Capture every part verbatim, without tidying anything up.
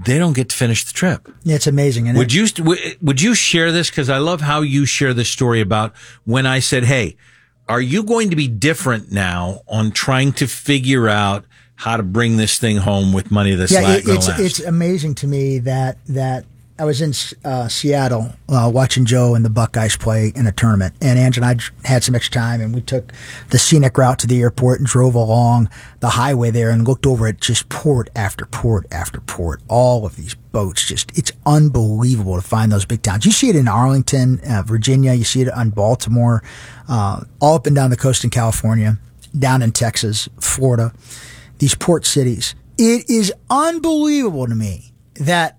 they don't get to finish the trip. Yeah, it's amazing. And would you would you share this? Because I love how you share this story about when I said, hey, are you going to be different now on trying to figure out how to bring this thing home with money that's yeah, not it, going it's to last? It's amazing to me that that I was in uh, Seattle uh, watching Joe and the Buckeyes play in a tournament, and Ange and I had some extra time, and we took the scenic route to the airport and drove along the highway there and looked over at just port after port after port. All of these boats, just it's unbelievable to find those big towns. You see it in Arlington, uh, Virginia. You see it on Baltimore, uh, all up and down the coast in California, down in Texas, Florida. These port cities. It is unbelievable to me that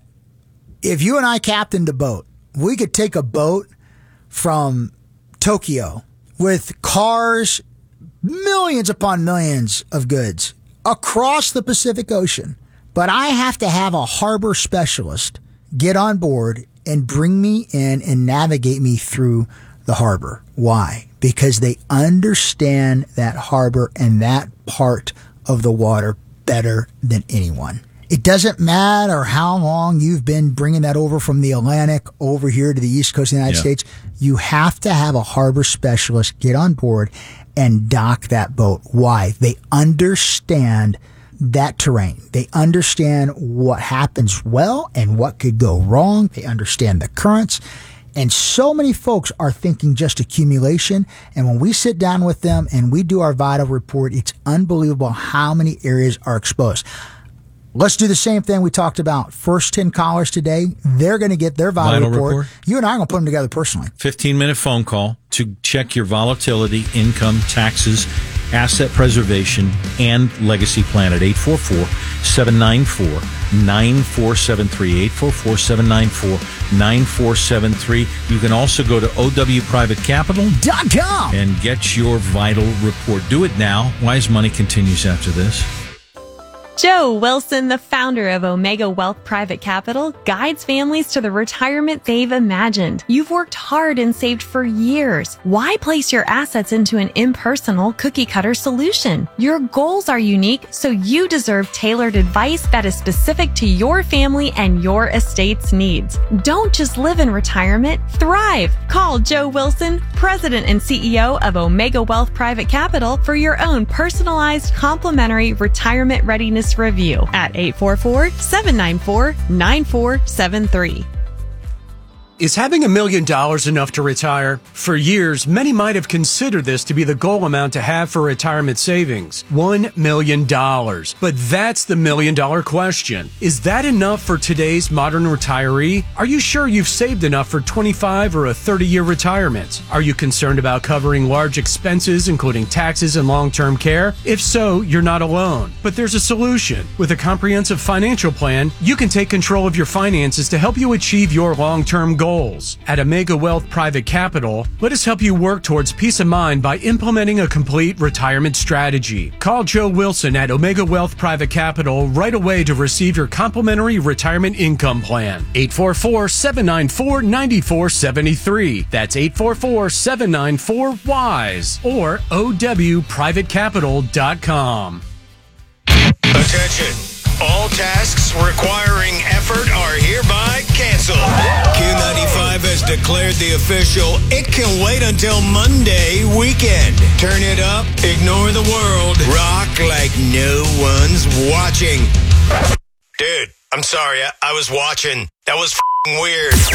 if you and I captained a boat, we could take a boat from Tokyo with cars, millions upon millions of goods across the Pacific Ocean. But I have to have a harbor specialist get on board and bring me in and navigate me through the harbor. Why? Because they understand that harbor and that part of the water better than anyone. It doesn't matter how long you've been bringing that over from the Atlantic over here to the East Coast of the United yeah. States. You have to have a harbor specialist get on board and dock that boat. Why? They understand that terrain. They understand what happens well and what could go wrong. They understand the currents. And so many folks are thinking just accumulation. And when we sit down with them and we do our vital report, it's unbelievable how many areas are exposed. Let's do the same thing we talked about. First ten callers today, they're going to get their vital, vital report. report. You and I are going to put them together personally. fifteen-minute phone call to check your volatility, income, taxes, asset preservation, and legacy plan at eight four four, seven nine four, nine four seven three, eight four four, seven nine four, nine four seven three. You can also go to O W private capital dot com and get your vital report. Do it now. Wise Money continues after this. Joe Wilson, the founder of Omega Wealth Private Capital, guides families to the retirement they've imagined. You've worked hard and saved for years. Why place your assets into an impersonal cookie-cutter solution? Your goals are unique, so you deserve tailored advice that is specific to your family and your estate's needs. Don't just live in retirement, thrive. Call Joe Wilson, President and C E O of Omega Wealth Private Capital, for your own personalized complimentary retirement readiness review at eight four four, seven nine four, nine four seven three. Is having a million dollars enough to retire? For years, many might have considered this to be the goal amount to have for retirement savings. One million dollars. But that's the million dollar question. Is that enough for today's modern retiree? Are you sure you've saved enough for twenty-five or a thirty-year retirement? Are you concerned about covering large expenses, including taxes and long-term care? If so, you're not alone. But there's a solution. With a comprehensive financial plan, you can take control of your finances to help you achieve your long-term goals. Goals. At Omega Wealth Private Capital, let us help you work towards peace of mind by implementing a complete retirement strategy. Call Joe Wilson at Omega Wealth Private Capital right away to receive your complimentary retirement income plan. eight four four, seven nine four, nine four seven three. That's eight four four, seven nine four, W I S E or O W private capital dot com. Attention. All tasks requiring effort are hereby canceled. Q ninety-five has declared the official "It Can Wait Until Monday" weekend. Turn it up, ignore the world, rock like no one's watching. Dude, I'm sorry, I, I was watching. That was f***ing weird.